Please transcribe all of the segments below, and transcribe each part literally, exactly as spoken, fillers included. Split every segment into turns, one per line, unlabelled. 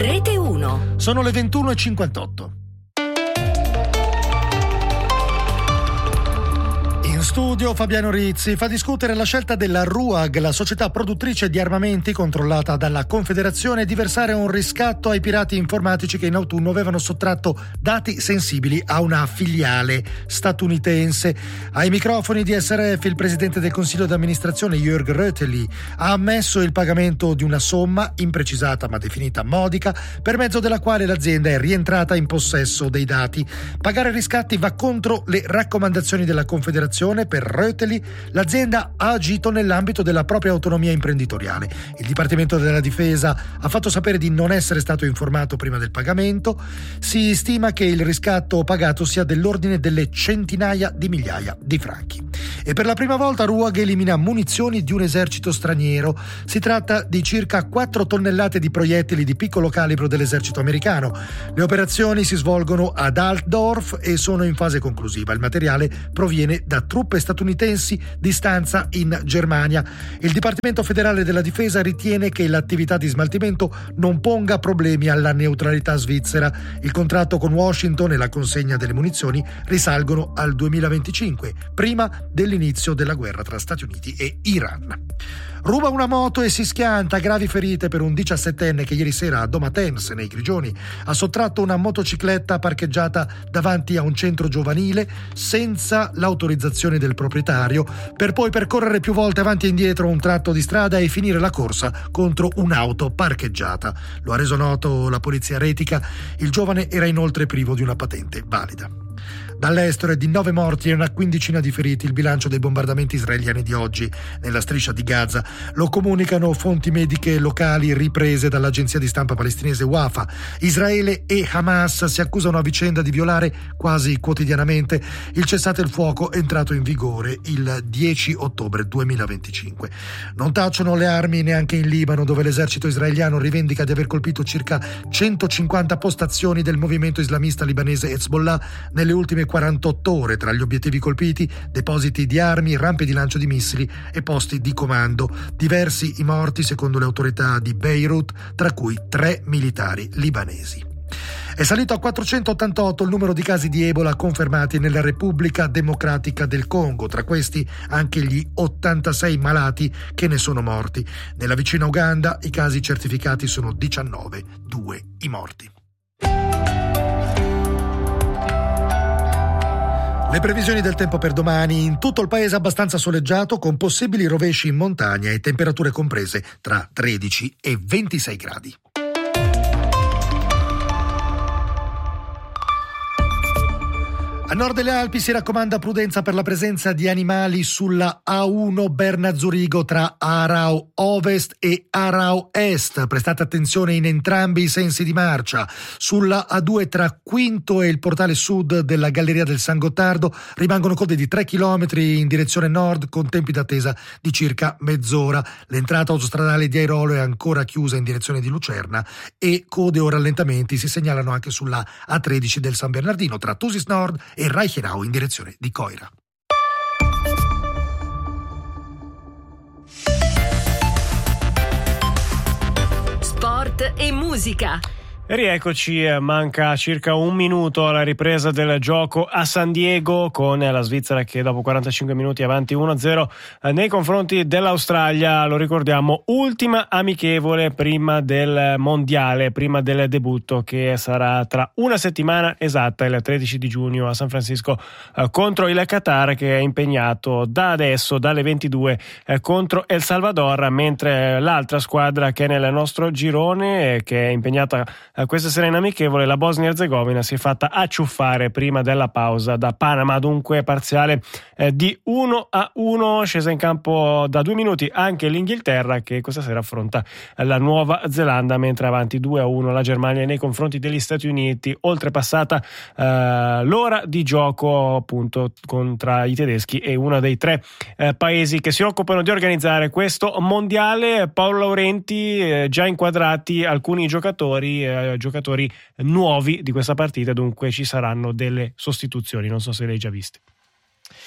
Rete uno.
Sono le ventuno e cinquantotto. In studio Fabiano Rizzi. Fa discutere la scelta della RUAG, la società produttrice di armamenti controllata dalla Confederazione, di versare un riscatto ai pirati informatici che in autunno avevano sottratto dati sensibili a una filiale statunitense. Ai microfoni di S R F il presidente del Consiglio d'amministrazione Jörg Röteli ha ammesso il pagamento di una somma imprecisata ma definita modica, per mezzo della quale l'azienda è rientrata in possesso dei dati. Pagare riscatti va contro le raccomandazioni della Confederazione. Per Röteli l'azienda ha agito nell'ambito della propria autonomia imprenditoriale. Il Dipartimento della Difesa ha fatto sapere di non essere stato informato prima del pagamento. Si stima che il riscatto pagato sia dell'ordine delle centinaia di migliaia di franchi. E per la prima volta RUAG elimina munizioni di un esercito straniero. Si tratta di circa quattro tonnellate di proiettili di piccolo calibro dell'esercito americano. Le operazioni si svolgono ad Altdorf e sono in fase conclusiva. Il materiale proviene da truppe statunitensi di stanza in Germania. Il Dipartimento federale della Difesa ritiene che l'attività di smaltimento non ponga problemi alla neutralità svizzera. Il contratto con Washington e la consegna delle munizioni risalgono al duemilaventicinque, prima dell'inizio della guerra tra Stati Uniti e Iran. Ruba una moto e si schianta, gravi ferite per un diciassettenne che ieri sera a Domatemse, nei Grigioni, ha sottratto una motocicletta parcheggiata davanti a un centro giovanile senza l'autorizzazione del proprietario, per poi percorrere più volte avanti e indietro un tratto di strada e finire la corsa contro un'auto parcheggiata. Lo ha reso noto la polizia retica. Il giovane era inoltre privo di una patente valida. Dall'estero è di nove morti e una quindicina di feriti il bilancio dei bombardamenti israeliani di oggi nella striscia di Gaza. Lo comunicano fonti mediche locali riprese dall'agenzia di stampa palestinese Wafa. Israele e Hamas si accusano a vicenda di violare quasi quotidianamente il cessate il fuoco entrato in vigore il dieci ottobre duemilaventicinque. Non tacciono le armi neanche in Libano, dove l'esercito israeliano rivendica di aver colpito circa centocinquanta postazioni del movimento islamista libanese Hezbollah nelle ultime quarantotto ore. Tra gli obiettivi colpiti, depositi di armi, rampe di lancio di missili e posti di comando. Diversi i morti secondo le autorità di Beirut, tra cui tre militari libanesi. È salito a quattrocentottantotto il numero di casi di Ebola confermati nella Repubblica Democratica del Congo, tra questi anche gli ottantasei malati che ne sono morti. Nella vicina Uganda i casi certificati sono diciannove, due i morti. Le previsioni del tempo per domani: in tutto il paese abbastanza soleggiato, con possibili rovesci in montagna e temperature comprese tra tredici e ventisei gradi. A nord delle Alpi si raccomanda prudenza per la presenza di animali sulla A uno Berna-Zurigo tra Aarau Ovest e Aarau Est. Prestate attenzione in entrambi i sensi di marcia. Sulla A due tra Quinto e il portale sud della Galleria del San Gottardo rimangono code di tre chilometri in direzione nord con tempi d'attesa di circa mezz'ora. L'entrata autostradale di Airolo è ancora chiusa in direzione di Lucerna e code o rallentamenti si segnalano anche sulla A tredici del San Bernardino tra Thusis Nord e Reichenau in direzione di Coira.
Sport e musica.
Rieccoci, manca circa un minuto alla ripresa del gioco a San Diego, con la Svizzera che dopo quarantacinque minuti è avanti uno a zero nei confronti dell'Australia. Lo ricordiamo, ultima amichevole prima del mondiale, prima del debutto che sarà tra una settimana esatta, il tredici di giugno a San Francisco, eh, contro il Qatar, che è impegnato da adesso dalle ventidue eh, contro El Salvador, mentre l'altra squadra che è nel nostro girone, eh, che è impegnata eh, questa sera in amichevole, la Bosnia-Herzegovina, si è fatta acciuffare prima della pausa da Panama, dunque parziale eh, di uno a uno. Scesa in campo da due minuti anche l'Inghilterra, che questa sera affronta la Nuova Zelanda, mentre avanti due a uno la Germania nei confronti degli Stati Uniti, oltrepassata eh, l'ora di gioco appunto con, tra i tedeschi e uno dei tre eh, paesi che si occupano di organizzare questo mondiale. Paolo Laurenti, eh, già inquadrati alcuni giocatori eh, giocatori nuovi di questa partita, dunque ci saranno delle sostituzioni, non so se le hai già viste.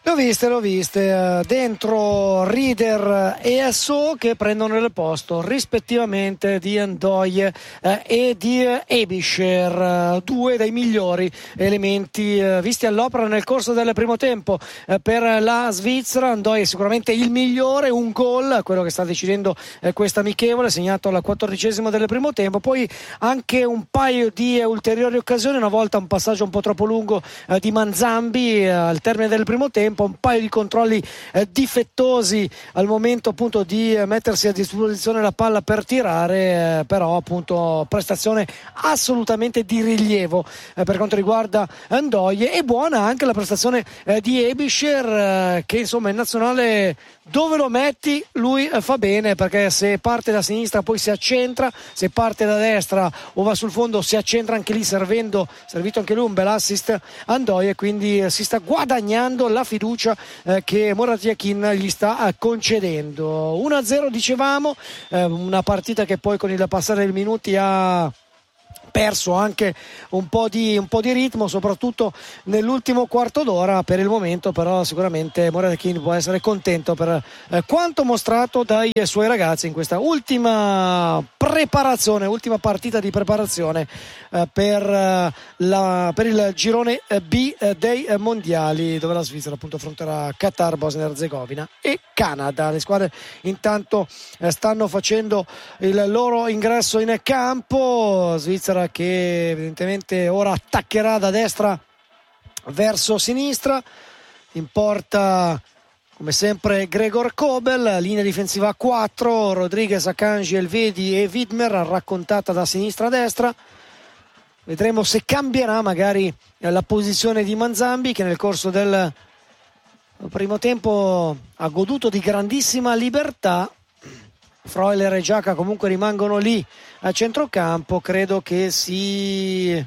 Le ho viste, le ho viste, dentro Rieder e Esso che prendono il posto rispettivamente di Ndoye eh, e di Ebischer, due dei migliori elementi eh, visti all'opera nel corso del primo tempo eh, per la Svizzera. Ndoye è sicuramente il migliore, un gol, quello che sta decidendo eh, questa amichevole, segnato al quattordicesimo del primo tempo, poi anche un paio di eh, ulteriori occasioni, una volta un passaggio un po' troppo lungo eh, di Manzambi eh, al termine del primo tempo, un paio di controlli eh, difettosi al momento appunto di eh, mettersi a disposizione la palla per tirare, eh, però appunto prestazione assolutamente di rilievo eh, per quanto riguarda Ndoye, e buona anche la prestazione eh, di Ebischer eh, che insomma in nazionale dove lo metti lui eh, fa bene, perché se parte da sinistra poi si accentra, se parte da destra o va sul fondo si accentra anche lì, servendo servito anche lui un bel assist a Ndoye, quindi eh, si sta guadagnando la fiducia eh, che Murat Yakin gli sta eh, concedendo. uno a zero dicevamo, eh, una partita che poi con il passare dei minuti ha perso anche un po' di, un po' di ritmo, soprattutto nell'ultimo quarto d'ora. Per il momento però sicuramente Murat Yakin può essere contento per eh, quanto mostrato dai suoi ragazzi in questa ultima preparazione, ultima partita di preparazione eh, per, eh, la, per il girone eh, B eh, dei eh, mondiali, dove la Svizzera appunto affronterà Qatar, Bosnia e Erzegovina e Canada. Le squadre intanto eh, stanno facendo il loro ingresso in campo. Svizzera che evidentemente ora attaccherà da destra verso sinistra, in porta come sempre Gregor Kobel, linea difensiva a quattro, Rodriguez, Akanji, Elvedi e Widmer, raccontata da sinistra a destra. Vedremo se cambierà magari la posizione di Manzambi, che nel corso del primo tempo ha goduto di grandissima libertà. Freuler e Giacca comunque rimangono lì a centrocampo. Credo che si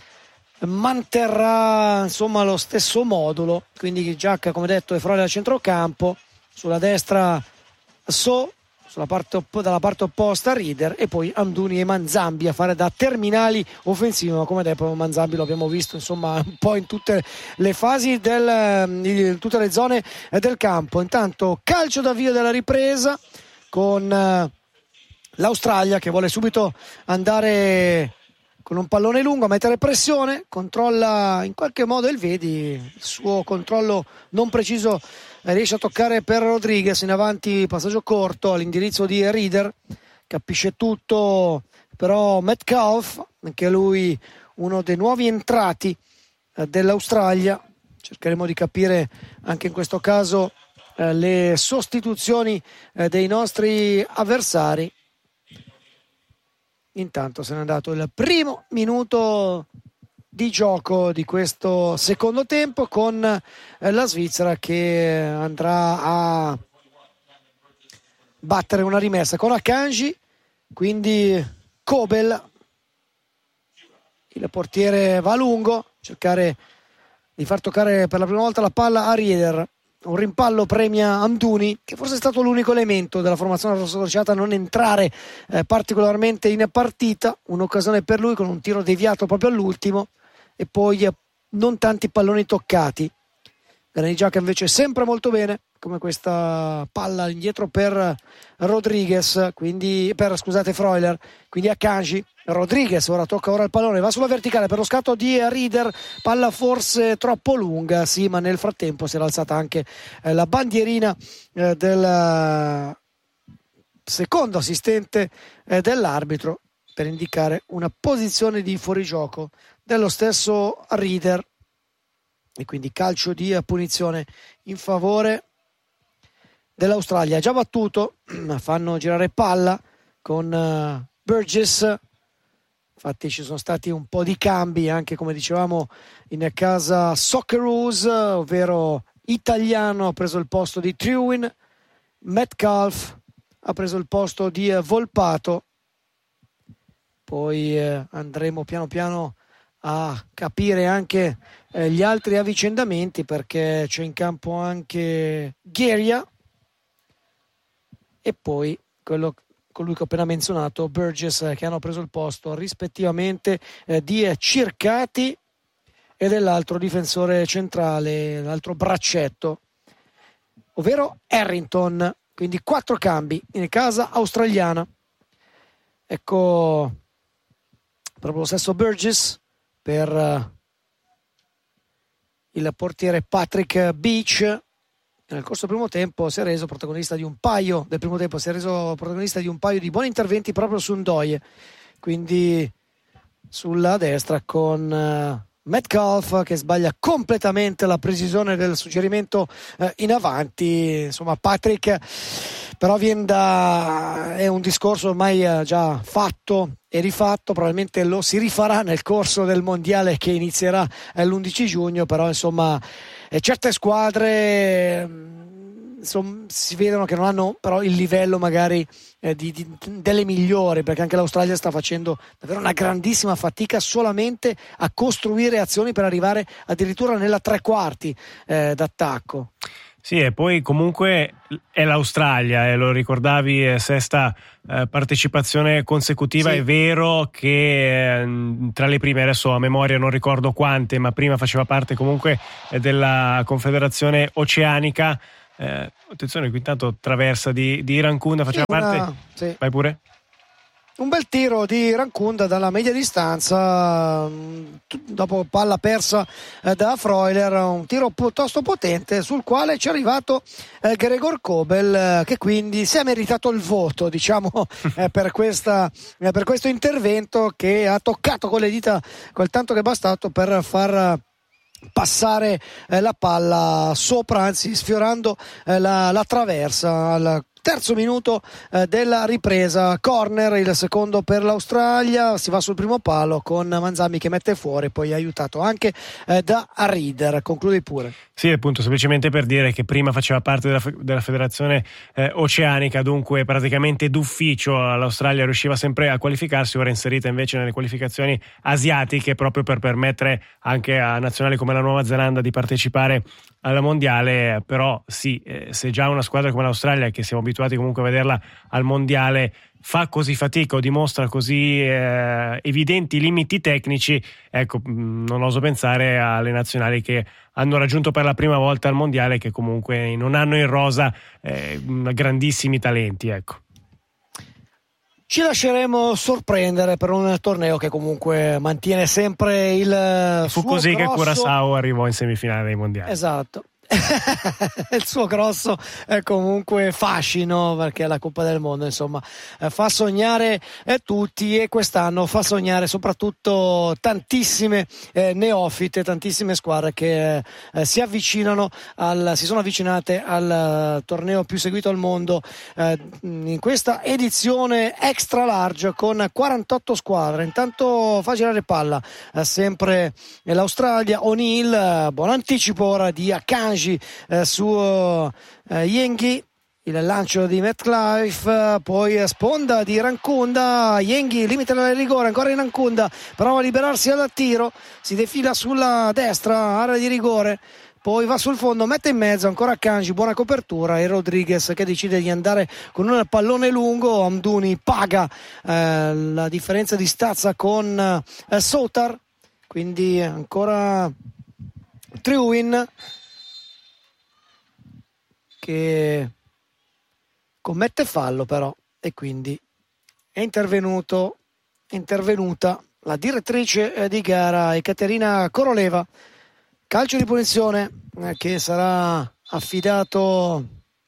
manterrà insomma lo stesso modulo, quindi Giacca come detto e Freuler a centrocampo, sulla destra So, sulla parte op- dalla parte opposta Rieder, e poi Amdouni e Manzambi a fare da terminali offensivi. Ma come detto Manzambi lo abbiamo visto insomma un po' in tutte le fasi del, in tutte le zone del campo. Intanto calcio d'avvio della ripresa con uh, l'Australia che vuole subito andare con un pallone lungo a mettere pressione, controlla in qualche modo Elvedi, il suo controllo non preciso eh, riesce a toccare per Rodriguez, in avanti passaggio corto all'indirizzo di Rieder, capisce tutto però Metcalf, anche lui uno dei nuovi entrati eh, dell'Australia. Cercheremo di capire anche in questo caso Eh, le sostituzioni eh, dei nostri avversari. Intanto se n'è andato il primo minuto di gioco di questo secondo tempo, con eh, la Svizzera che andrà a battere una rimessa con Akanji, quindi Kobel, il portiere va a lungo, cercare di far toccare per la prima volta la palla a Rieder. Un rimpallo premia Amdouni, che forse è stato l'unico elemento della formazione rossodorciata a non entrare eh, particolarmente in partita. Un'occasione per lui con un tiro deviato proprio all'ultimo, e poi eh, non tanti palloni toccati. Granit Xhaka invece sempre molto bene, come questa palla indietro per Rodriguez, quindi per scusate Freuler, quindi Akanji. Rodriguez ora tocca ora il pallone, va sulla verticale per lo scatto di Rieder, palla forse troppo lunga, sì, ma nel frattempo si era alzata anche eh, la bandierina eh, del secondo assistente eh, dell'arbitro per indicare una posizione di fuorigioco dello stesso Rieder, e quindi calcio di punizione in favore dell'Australia. Già battuto, fanno girare palla con uh, Burgess. Infatti ci sono stati un po' di cambi anche, come dicevamo, in casa Socceroos, ovvero Italiano ha preso il posto di Trewin, Metcalf ha preso il posto di Volpato. Poi eh, andremo piano piano a capire anche eh, gli altri avvicendamenti, perché c'è in campo anche Gheria e poi quello colui che ho appena menzionato, Burgess, che hanno preso il posto rispettivamente eh, di Circati e dell'altro difensore centrale, l'altro braccetto ovvero Harrington, quindi quattro cambi in casa australiana. Ecco proprio lo stesso Burgess per uh, il portiere Patrick Beach. Nel corso del primo tempo si è reso protagonista di un paio del primo tempo si è reso protagonista di un paio di buoni interventi proprio su Ndoye, quindi sulla destra con uh, Metcalf che sbaglia completamente la precisione del suggerimento uh, in avanti. Insomma, Patrick però viene da è un discorso ormai uh, già fatto e rifatto, probabilmente lo si rifarà nel corso del mondiale che inizierà uh, l'undici giugno, però insomma eh, certe squadre mh, insomma, si vedono che non hanno però il livello magari eh, di, di, delle migliori, perché anche l'Australia sta facendo davvero una grandissima fatica solamente a costruire azioni per arrivare addirittura nella tre quarti eh, d'attacco.
Sì, e poi comunque è l'Australia, eh, lo ricordavi, eh, sesta eh, partecipazione consecutiva. Sì. È vero che eh, tra le prime, adesso a memoria non ricordo quante, ma prima faceva parte comunque eh, della Confederazione Oceanica. Eh, attenzione, qui intanto traversa di, di Irankunda, faceva sì, una... parte. Sì. Vai pure.
Un bel tiro di Irankunda dalla media distanza dopo palla persa da Freuler, un tiro piuttosto potente sul quale ci è arrivato Gregor Kobel, che quindi si è meritato il voto, diciamo, per, questa, per questo intervento, che ha toccato con le dita quel tanto che è bastato per far passare la palla sopra, anzi sfiorando la, la traversa. Al terzo minuto eh, della ripresa, corner, il secondo per l'Australia, si va sul primo palo con Manzambi che mette fuori, poi aiutato anche eh, da Reader. Concludi pure.
Sì, appunto, semplicemente per dire che prima faceva parte della, della federazione eh, oceanica, dunque praticamente d'ufficio l'Australia riusciva sempre a qualificarsi, ora è inserita invece nelle qualificazioni asiatiche proprio per permettere anche a nazionali come la Nuova Zelanda di partecipare al mondiale. Però sì, eh, se già una squadra come l'Australia, che siamo abituati comunque a vederla al mondiale, fa così fatica o dimostra così eh, evidenti limiti tecnici, ecco, non oso pensare alle nazionali che hanno raggiunto per la prima volta il mondiale, che comunque non hanno in rosa eh, grandissimi talenti, ecco.
Ci lasceremo sorprendere per un torneo che comunque mantiene sempre il
Fu
suo
così
grosso...
che Curaçao arrivò in semifinale dei mondiali.
Esatto. Il suo grosso è comunque fascino, perché la Coppa del Mondo insomma fa sognare eh, tutti, e quest'anno fa sognare soprattutto tantissime eh, neofite, tantissime squadre che eh, si avvicinano al, si sono avvicinate al torneo più seguito al mondo eh, in questa edizione extra large con quarantotto squadre. Intanto fa girare palla eh, sempre l'Australia. O'Neill, eh, buon anticipo ora di Akanji Eh, su eh, Yengi, il lancio di Metcalf, eh, poi sponda di Irankunda, Yengi limita il rigore, ancora Irankunda prova a liberarsi dal tiro, si defila sulla destra, area di rigore, poi va sul fondo, mette in mezzo, ancora Kanji, buona copertura, e Rodriguez che decide di andare con un pallone lungo. Amdouni paga eh, la differenza di stazza con eh, Soutar, quindi ancora Trewin che commette fallo però, e quindi è intervenuto è intervenuta la direttrice di gara Ekaterina Koroleva. Calcio di punizione eh, che sarà affidato,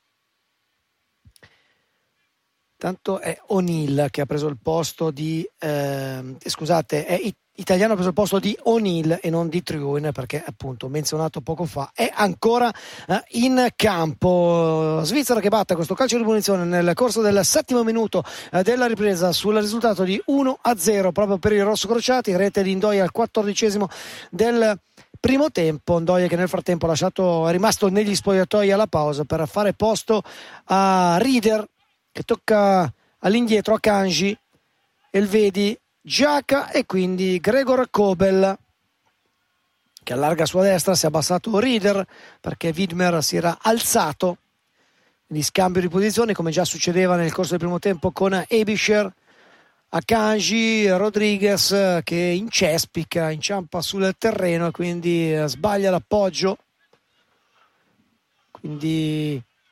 tanto è O'Neill che ha preso il posto di eh, scusate è it- italiano ha preso il posto di O'Neill e non di Trewin, perché appunto menzionato poco fa è ancora eh, in campo. Svizzera che batte questo calcio di punizione nel corso del settimo minuto eh, della ripresa sul risultato di uno a zero proprio per i rossocrociati. Rete di Ndoye al quattordicesimo del primo tempo. Ndoye che nel frattempo ha lasciato, è rimasto negli spogliatoi alla pausa per fare posto a Reader, che tocca all'indietro a Kanji, Elvedi, Giaca e quindi Gregor Kobel che allarga a sua destra. Si è abbassato Reader perché Widmer si era alzato, quindi scambio di posizioni come già succedeva nel corso del primo tempo con Ebischer. Akanji, Rodriguez che incespica, inciampa sul terreno e quindi sbaglia l'appoggio, quindi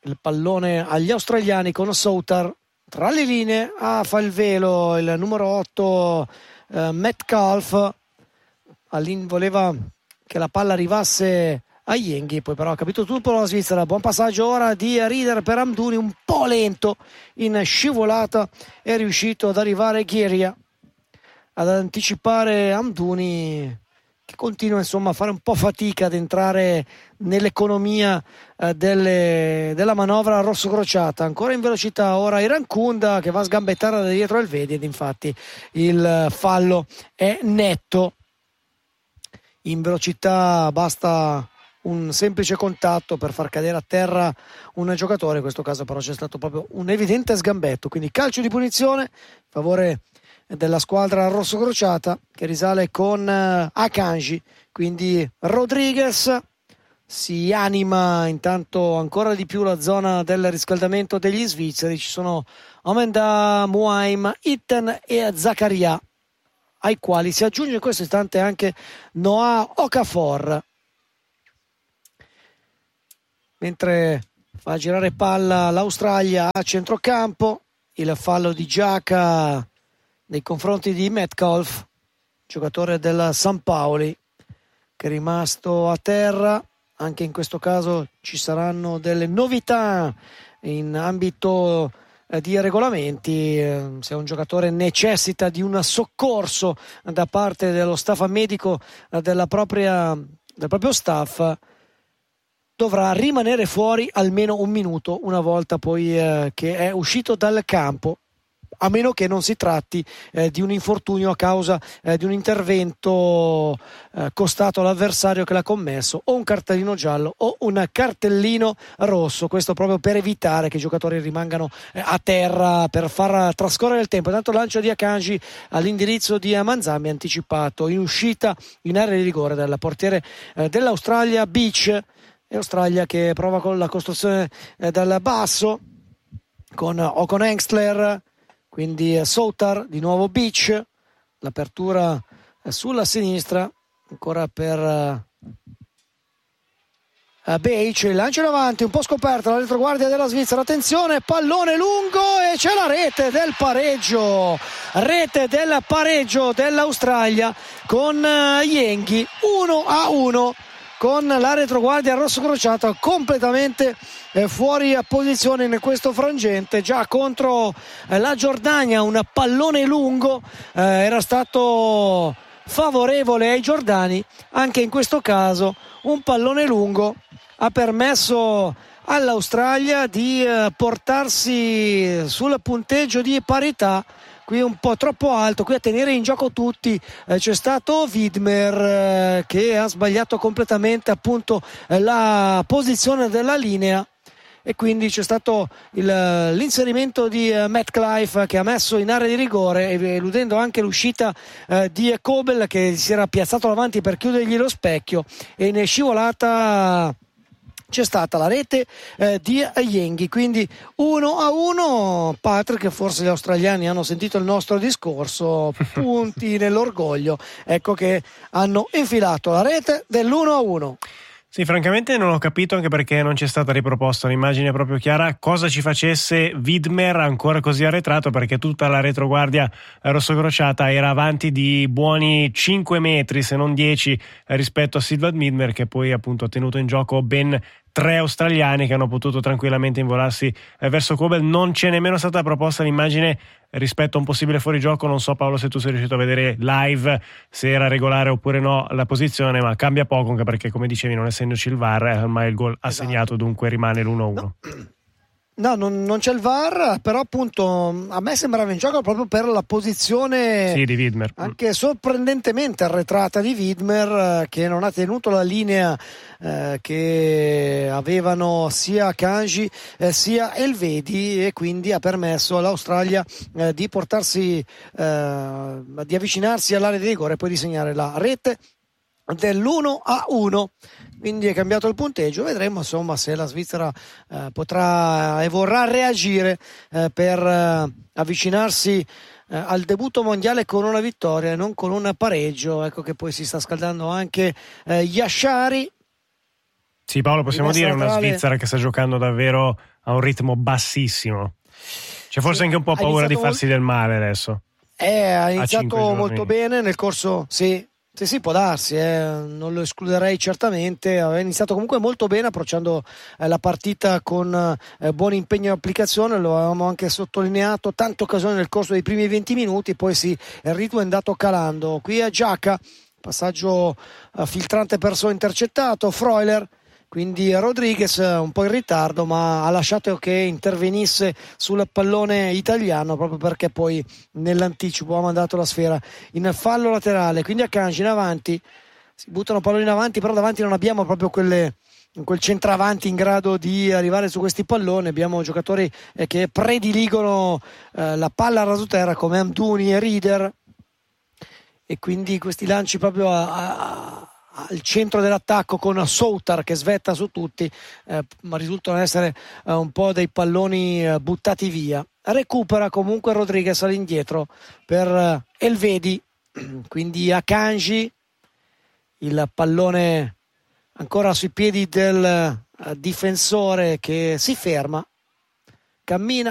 il pallone agli australiani con Soutar tra le linee, ah, fa il velo il numero otto eh, Metcalf, All'in voleva che la palla arrivasse a Yenghi, poi però ha capito tutto la Svizzera. Buon passaggio ora di Rieder per Amdouni, un po' lento in scivolata, è riuscito ad arrivare Ghiria ad anticipare Amdouni, che continua insomma a fare un po' fatica ad entrare nell'economia eh, delle, della manovra rosso-crociata. Ancora in velocità ora Irankunda che va a sgambettare da dietro il Vedi, ed infatti il fallo è netto. In velocità basta un semplice contatto per far cadere a terra un giocatore, in questo caso però c'è stato proprio un evidente sgambetto, quindi calcio di punizione in favore della squadra rosso-crociata, che risale con Akanji. Quindi Rodriguez si anima intanto ancora di più la zona del riscaldamento degli svizzeri. Ci sono Amenda, Muaim, Itten e Zaccaria, ai quali si aggiunge in questo istante anche Noah Okafor. Mentre fa girare palla l'Australia a centrocampo, il fallo di Giaca nei confronti di Metcalf, giocatore del San Paoli, che è rimasto a terra. Anche in questo caso ci saranno delle novità in ambito eh, di regolamenti. Eh, se un giocatore necessita di un soccorso da parte dello staff medico eh, della propria, del proprio staff, dovrà rimanere fuori almeno un minuto una volta poi eh, che è uscito dal campo, a meno che non si tratti eh, di un infortunio a causa eh, di un intervento eh, costato all'avversario che l'ha commesso, o un cartellino giallo o un cartellino rosso. Questo proprio per evitare che i giocatori rimangano eh, a terra per far trascorrere il tempo. Intanto lancio di Akanji all'indirizzo di Manzambi, anticipato in uscita in area di rigore dal portiere eh, dell'Australia Beach. E Australia che prova con la costruzione eh, dal basso con Ocon Engstler, quindi eh, Soutar, di nuovo Beach, l'apertura eh, sulla sinistra ancora per eh, Beach, il lancio in avanti un po' scoperta la retroguardia della Svizzera, attenzione, pallone lungo e c'è la rete del pareggio, rete del pareggio dell'Australia con eh, Yenghi, uno a uno, con la retroguardia rosso-crociata completamente eh, fuori a posizione in questo frangente. Già contro eh, la Giordania un pallone lungo eh, era stato favorevole ai giordani, anche in questo caso un pallone lungo ha permesso all'Australia di eh, portarsi sul punteggio di parità. Qui un po' troppo alto, qui a tenere in gioco tutti eh, c'è stato Widmer eh, che ha sbagliato completamente appunto eh, la posizione della linea, e quindi c'è stato il, l'inserimento di eh, Metcalf che ha messo in area di rigore, eludendo anche l'uscita eh, di Kobel, che si era piazzato davanti per chiudergli lo specchio, e in scivolata c'è stata la rete eh, di Yenghi. Quindi uno a uno. Patrick, forse gli australiani hanno sentito il nostro discorso, punti nell'orgoglio, ecco che hanno infilato la rete dell'uno a uno.
Sì, francamente non ho capito, anche perché non c'è stata riproposta un'immagine proprio chiara cosa ci facesse Widmer ancora così arretrato, perché tutta la retroguardia rossocrociata era avanti di buoni cinque metri se non dieci rispetto a Silva Widmer, che poi appunto ha tenuto in gioco ben tre australiani che hanno potuto tranquillamente involarsi eh, verso Kobel. Non c'è nemmeno stata proposta l'immagine rispetto a un possibile fuorigioco. Non so, Paolo, se tu sei riuscito a vedere live se era regolare oppure no la posizione, ma cambia poco, anche perché, come dicevi, non essendoci il V A R, eh, ormai il gol assegnato, dunque rimane l'uno a uno.
No. No, non, non c'è il V A R, però appunto a me sembrava in gioco proprio per la posizione
sì, di Widmer,
anche sorprendentemente arretrata di Widmer, che non ha tenuto la linea eh, che avevano sia Kanji eh, sia Elvedi, e quindi ha permesso all'Australia eh, di portarsi eh, di avvicinarsi all'area di rigore e poi di segnare la rete dell'uno a uno. Quindi è cambiato il punteggio, vedremo insomma se la Svizzera eh, potrà e vorrà reagire eh, per eh, avvicinarsi eh, al debutto mondiale con una vittoria e non con un pareggio. Ecco che poi si sta scaldando anche eh, Yashari.
Sì, Paolo, possiamo
Rimessa
dire una
laterale.
Svizzera che sta giocando davvero a un ritmo bassissimo. C'è forse
Sì,
anche un po'
ha
paura di
iniziato
farsi del male adesso.
Eh, ha iniziato
cinque giorni.
molto bene nel corso, sì, sì, sì, può darsi, eh, non lo escluderei certamente. Aveva iniziato comunque molto bene, approcciando eh, la partita con eh, buon impegno e applicazione, lo avevamo anche sottolineato, tante occasioni nel corso dei primi venti minuti, poi sì, il ritmo è andato calando. Qui è Giaca, passaggio eh, filtrante perso intercettato, Freuler. Quindi Rodriguez un po' in ritardo, ma ha lasciato che intervenisse sul pallone italiano, proprio perché poi nell'anticipo ha mandato la sfera in fallo laterale. Quindi Akanji in avanti, si buttano palloni in avanti, però davanti non abbiamo proprio quelle, quel centravanti in grado di arrivare su questi palloni. Abbiamo giocatori eh, che prediligono eh, la palla a rasoterra come Amdouni e Rieder, e quindi questi lanci proprio a, a al centro dell'attacco con Soutar che svetta su tutti, eh, ma risultano essere eh, un po' dei palloni eh, buttati via. Recupera comunque Rodriguez all'indietro per eh, Elvedi, quindi Akanji, il pallone ancora sui piedi del eh, difensore che si ferma, cammina,